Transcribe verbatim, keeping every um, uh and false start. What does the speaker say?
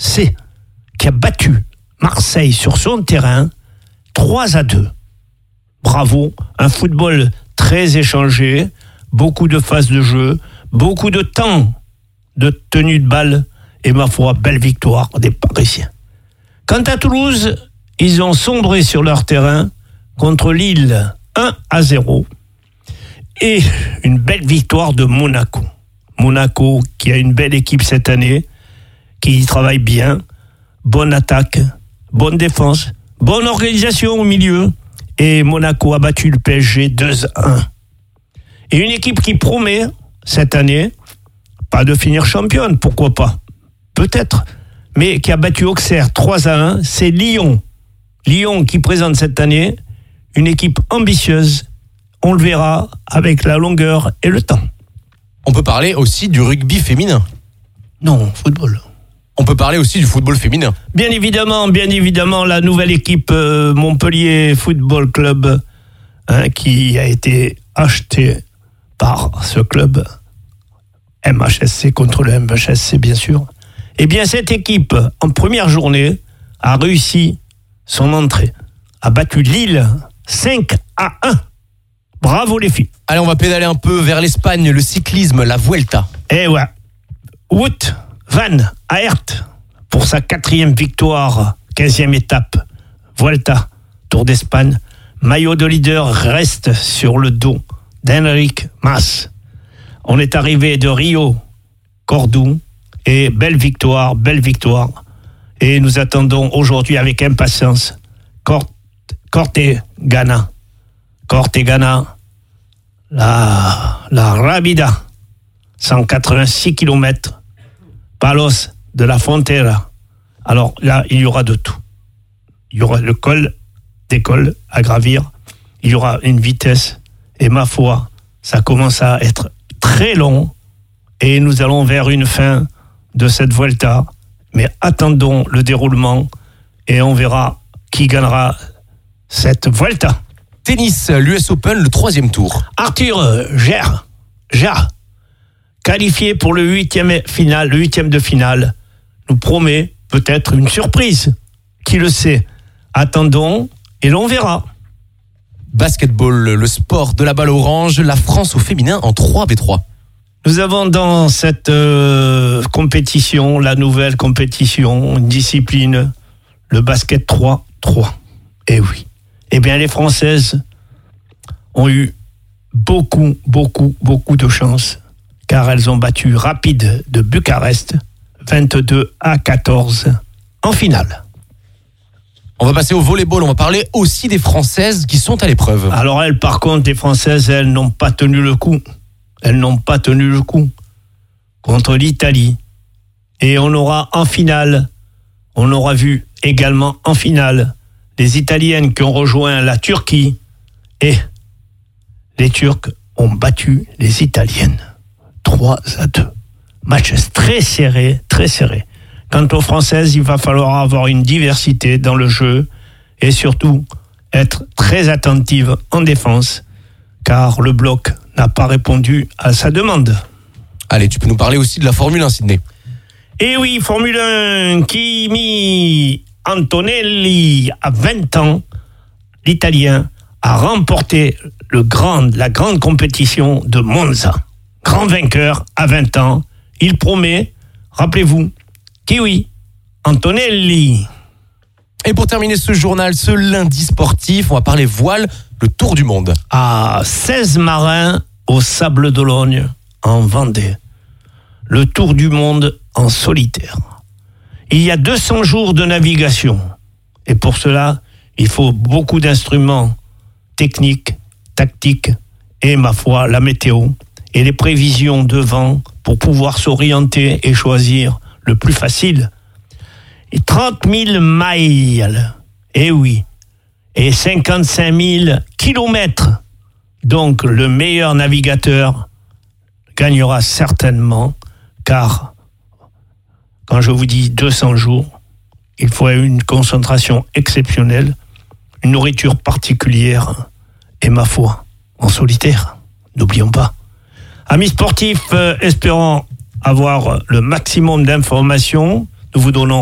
C, qui a battu Marseille sur son terrain trois à deux. Bravo, un football très échangé, beaucoup de phases de jeu, beaucoup de temps de tenue de balle et ma foi, belle victoire des Parisiens. Quant à Toulouse, ils ont sombré sur leur terrain contre Lille un à zéro et une belle victoire de Monaco. Monaco qui a une belle équipe cette année, qui travaille bien, bonne attaque, bonne défense, bonne organisation au milieu et Monaco a battu le P S G deux à un. Et une équipe qui promet cette année, pas de finir championne, pourquoi pas, peut-être, mais qui a battu Auxerre trois à un, c'est Lyon. Lyon qui présente cette année une équipe ambitieuse, on le verra avec la longueur et le temps. On peut parler aussi du rugby féminin. Non, football. On peut parler aussi du football féminin. Bien évidemment, bien évidemment, la nouvelle équipe euh, Montpellier Football Club hein, qui a été achetée par ce club M H S C contre le M H S C bien sûr. Eh bien cette équipe en première journée a réussi son entrée, a battu Lille cinq à un. Bravo les filles. Allez, on va pédaler un peu vers l'Espagne, le cyclisme, la Vuelta. Eh ouais. Wout van Aert pour sa quatrième victoire, quinzième étape, Vuelta, Tour d'Espagne. Maillot de leader reste sur le dos d'Enric Mas. On est arrivé de Rio, Cordoue, et belle victoire, belle victoire. Et nous attendons aujourd'hui avec impatience Cortegana. Cortegana, la, la Rabida, cent quatre-vingt-six kilomètres, Palos de la Frontera. Alors là, il y aura de tout. Il y aura le col des cols à gravir, il y aura une vitesse, et ma foi, ça commence à être très long, et nous allons vers une fin de cette Vuelta, mais attendons le déroulement, et on verra qui gagnera cette Vuelta. Tennis, l'U S Open, le troisième tour. Arthur Gère, Gère, qualifié pour le huitième finale, le huitième de finale, nous promet peut-être une surprise. Qui le sait? Attendons et l'on verra. Basketball, le sport de la balle orange, la France au féminin en trois contre trois. Nous avons dans cette euh, compétition, la nouvelle compétition, une discipline, le basket trois contre trois. Eh oui. Eh bien, les Françaises ont eu beaucoup, beaucoup, beaucoup de chance, car elles ont battu Rapide de Bucarest, vingt-deux à quatorze, en finale. On va passer au volleyball, on va parler aussi des Françaises qui sont à l'épreuve. Alors elles, par contre, les Françaises, elles n'ont pas tenu le coup. Elles n'ont pas tenu le coup contre l'Italie. Et on aura en finale, on aura vu également en finale, les Italiennes qui ont rejoint la Turquie et les Turcs ont battu les Italiennes trois à deux. Match très serré, très serré. Quant aux Françaises, il va falloir avoir une diversité dans le jeu et surtout être très attentive en défense car le bloc n'a pas répondu à sa demande. Allez, tu peux nous parler aussi de la Formule un, Sydney. Et oui, Formule un, Kimi Antonelli, à vingt ans, l'Italien a remporté le grand, la grande compétition de Monza. Grand vainqueur à vingt ans. Il promet, rappelez-vous, Kiwi Antonelli. Et pour terminer ce journal, ce lundi sportif, on va parler voile, le Tour du monde. À seize marins au Sable d'Olonne, en Vendée. Le Tour du monde en solitaire. Il y a deux cents jours de navigation. Et pour cela, il faut beaucoup d'instruments techniques, tactiques et, ma foi, la météo et les prévisions de vent pour pouvoir s'orienter et choisir le plus facile. Et trente mille miles, eh oui, et cinquante-cinq mille kilomètres. Donc, le meilleur navigateur gagnera certainement, car quand je vous dis deux cents jours, il faut une concentration exceptionnelle, une nourriture particulière et, ma foi, en solitaire. N'oublions pas. Amis sportifs, euh, espérant avoir le maximum d'informations, nous vous donnons